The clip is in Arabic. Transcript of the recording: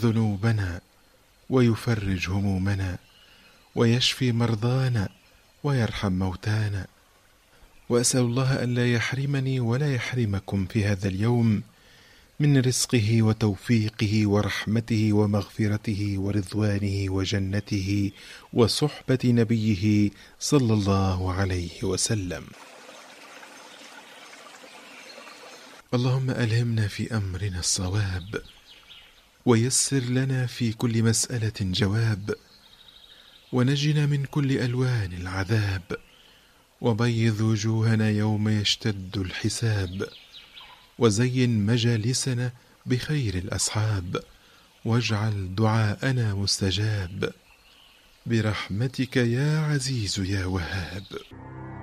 ذنوبنا ويفرج همومنا ويشفي مرضانا ويرحم موتانا. وأسأل الله أن لا يحرمني ولا يحرمكم في هذا اليوم من رزقه وتوفيقه ورحمته ومغفرته ورضوانه وجنته وصحبة نبيه صلى الله عليه وسلم. اللهم ألهمنا في أمرنا الصواب، ويسر لنا في كل مسألة جواب، ونجنا من كل ألوان العذاب، وبيض وجوهنا يوم يشتد الحساب، وزين مجالسنا بخير الأصحاب، واجعل دعاءنا مستجاب برحمتك يا عزيز يا وهاب.